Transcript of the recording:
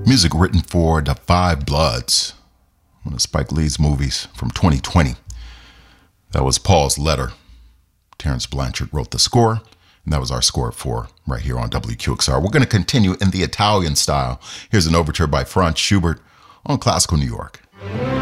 Music written for The Five Bloods, one of Spike Lee's movies from 2020. That was Paul's Letter. Terrence Blanchard wrote the score, and that was our score for right here on WQXR. We're going to continue in the Italian style. Here's an overture by Franz Schubert on Classical New York.